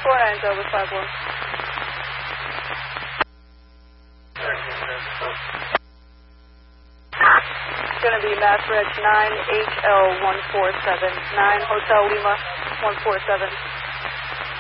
49 over 51. It's going to be Mass Reg 9 HL 147, 9 Hotel Lima 147.